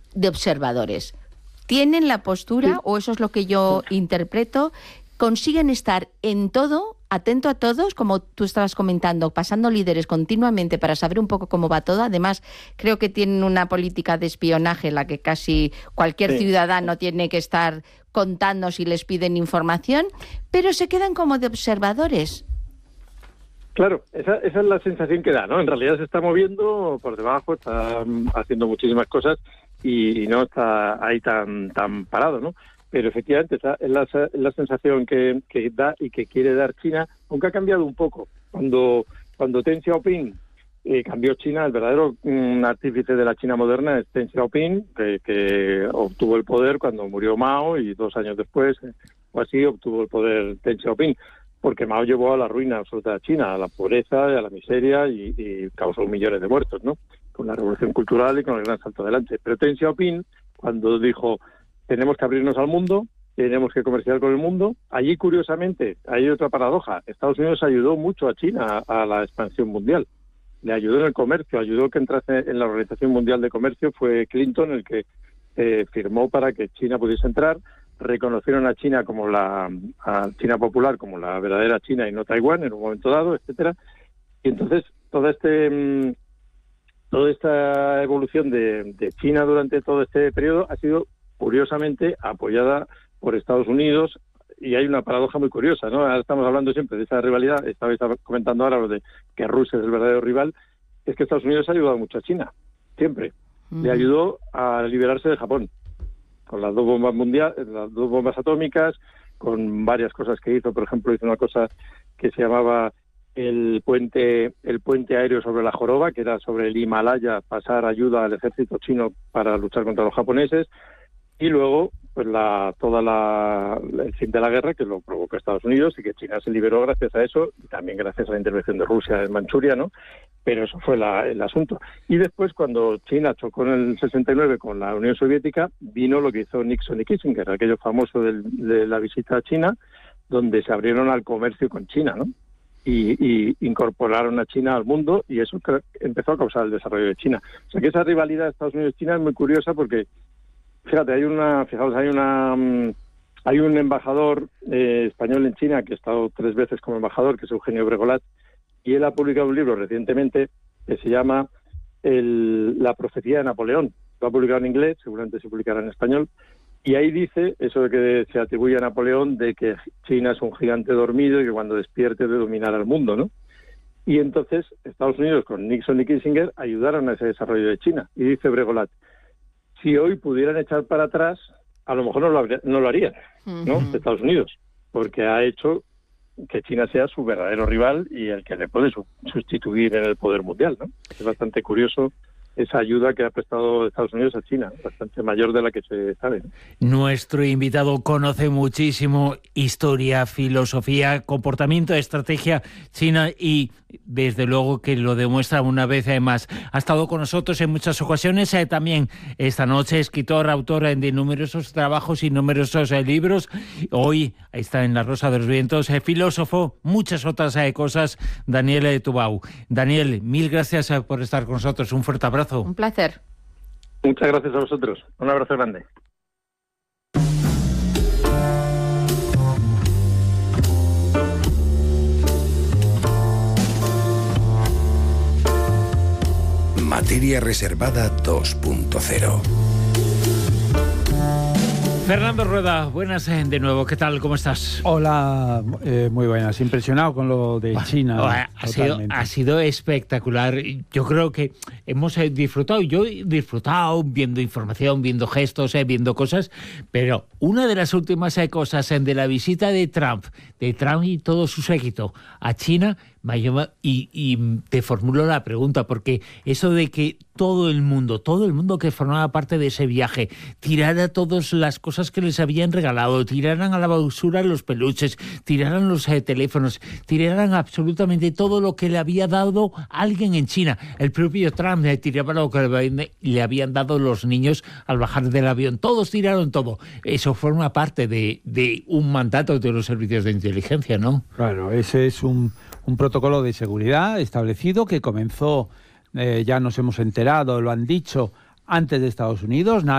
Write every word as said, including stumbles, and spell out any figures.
de observadores. ¿Tienen la postura, sí. o eso es lo que yo interpreto, consiguen estar en todo, atento a todos, como tú estabas comentando, pasando líderes continuamente para saber un poco cómo va todo? Además, creo que tienen una política de espionaje en la que casi cualquier sí. ciudadano tiene que estar contando si les piden información, pero se quedan como de observadores. Claro, esa, esa es la sensación que da, ¿no? En realidad se está moviendo por debajo, está haciendo muchísimas cosas y, y no está ahí tan tan parado, ¿no? Pero efectivamente esa es la, es la sensación que, que da y que quiere dar China, aunque ha cambiado un poco. Cuando cuando Deng Xiaoping eh, cambió China, el verdadero um, artífice de la China moderna es Deng Xiaoping, que, que obtuvo el poder cuando murió Mao y dos años después, eh, o así, obtuvo el poder Deng Xiaoping. Porque Mao llevó a la ruina absoluta de China, a la pobreza, a la miseria y, y causó millones de muertos, ¿no? Con la revolución cultural y con el gran salto adelante. Pero Deng Xiaoping, cuando dijo tenemos que abrirnos al mundo, tenemos que comerciar con el mundo, allí curiosamente hay otra paradoja. Estados Unidos ayudó mucho a China a, a la expansión mundial. Le ayudó en el comercio, ayudó que entrase en la Organización Mundial de Comercio. Fue Clinton el que eh, firmó para que China pudiese entrar. Reconocieron a China como la a China popular como la verdadera China y no Taiwán en un momento dado, etcétera. Y entonces toda este toda esta evolución de, de China durante todo este periodo ha sido curiosamente apoyada por Estados Unidos, y hay una paradoja muy curiosa, ¿no? Ahora estamos hablando siempre de esa rivalidad, estabais comentando ahora lo de que Rusia es el verdadero rival, es que Estados Unidos ha ayudado mucho a China, siempre. Mm. Le ayudó a liberarse de Japón, con las dos bombas mundiales, las dos bombas atómicas, con varias cosas que hizo. Por ejemplo, hizo una cosa que se llamaba el puente el puente aéreo sobre la Joroba, que era sobre el Himalaya, pasar ayuda al ejército chino para luchar contra los japoneses, y luego pues la toda la el fin de la guerra, que lo provocó Estados Unidos, y que China se liberó gracias a eso, y también gracias a la intervención de Rusia en Manchuria, ¿no? Pero eso fue la, el asunto. Y después, cuando China chocó en el sesenta y nueve con la Unión Soviética, vino lo que hizo Nixon y Kissinger, aquello famoso del, de la visita a China, donde se abrieron al comercio con China, ¿no? Y, y incorporaron a China al mundo, y eso empezó a causar el desarrollo de China. O sea que esa rivalidad de Estados Unidos y China es muy curiosa porque, fíjate, hay una, fijaos, hay una... Hay un embajador eh, español en China que ha estado tres veces como embajador, que es Eugenio Bregolat, y él ha publicado un libro recientemente que se llama el, La profecía de Napoleón. Lo ha publicado en inglés, seguramente se publicará en español, y ahí dice eso de que se atribuye a Napoleón de que China es un gigante dormido y que cuando despierte de dominar al mundo, ¿no? Y entonces Estados Unidos con Nixon y Kissinger ayudaron a ese desarrollo de China. Y dice Bregolat, si hoy pudieran echar para atrás, a lo mejor no lo, habría, no lo harían, ¿no? Uh-huh. Estados Unidos, porque ha hecho que China sea su verdadero rival y el que le puede su- sustituir en el poder mundial, ¿no? Es bastante curioso esa ayuda que ha prestado Estados Unidos a China, bastante mayor de la que se sabe, ¿no? Nuestro invitado conoce muchísimo historia, filosofía, comportamiento, estrategia china y desde luego que lo demuestra una vez más. Ha estado con nosotros en muchas ocasiones, eh, también esta noche, escritor, autor de numerosos trabajos y numerosos eh, libros. Hoy está en La Rosa de los Vientos, eh, filósofo, muchas otras eh, cosas, Daniel eh, Tubau. Daniel, mil gracias eh, por estar con nosotros. Un fuerte abrazo. Un placer. Muchas gracias a vosotros. Un abrazo grande. Materia reservada dos punto cero. Fernando Rueda, buenas eh, de nuevo. ¿Qué tal? ¿Cómo estás? Hola, eh, muy buenas. Impresionado con lo de China. Ha, ha, sido, ha sido espectacular. Yo creo que hemos eh, disfrutado. Yo he disfrutado viendo información, viendo gestos, eh, viendo cosas. Pero una de las últimas eh, cosas eh, de la visita de Trump, de Trump y todo su séquito a China, y, y te formulo la pregunta, porque eso de que todo el mundo, todo el mundo que formaba parte de ese viaje, tirara todas las cosas que les habían regalado, tiraran a la basura los peluches, tiraran los eh, teléfonos, tiraran absolutamente todo lo que le había dado alguien en China. El propio Trump eh, tiraba lo que le habían dado los niños al bajar del avión. Todos tiraron todo. Eso forma parte de, de un mandato de los servicios de inteligencia, ¿no? Claro, ese es un... un protocolo de seguridad establecido que comenzó, eh, ya nos hemos enterado, lo han dicho, antes de Estados Unidos.